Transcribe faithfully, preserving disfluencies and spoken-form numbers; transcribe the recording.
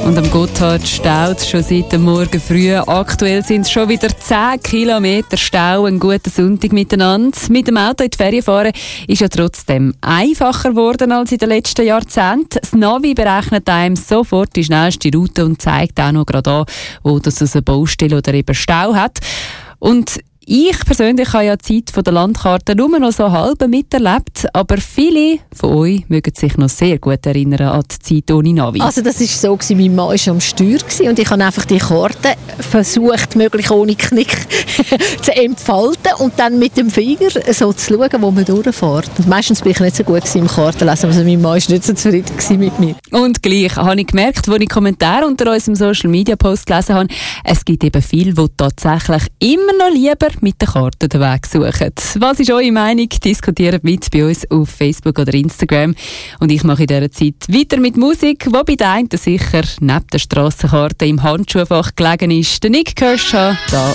Und am Gotthard staut es schon seit dem Morgen früh. Aktuell sind es schon wieder zehn Kilometer Stau. Einen guten Sonntag miteinander. Mit dem Auto in die Ferien fahren ist ja trotzdem einfacher geworden als in den letzten Jahrzehnten. Das Navi berechnet einem sofort die schnellste Route und zeigt auch noch gerade an, wo das eine Baustelle oder eben Stau hat. Und ich persönlich habe ja die Zeit von der Landkarte nur noch so halb miterlebt, aber viele von euch mögen sich noch sehr gut erinnern an die Zeit ohne Navi. Also das war so, gewesen, mein Mann war am Steuer und ich habe einfach die Karte versucht, möglichst ohne Knick zu entfalten und dann mit dem Finger so zu schauen, wo man durchfährt. Und meistens bin ich nicht so gut im Kartenlesen, also mein Mann war nicht so zufrieden mit mir. Und gleich habe ich gemerkt, als ich Kommentare unter unserem Social-Media-Post gelesen habe, es gibt eben viele, die tatsächlich immer noch lieber mit der Karte den Weg suchen. Was ist eure Meinung? Diskutiert mit bei uns auf Facebook oder Instagram. Und ich mache in dieser Zeit weiter mit Musik, wo bei der einen sicher neben der Strassenkarte im Handschuhfach gelegen ist. Der Nick Kershaw, da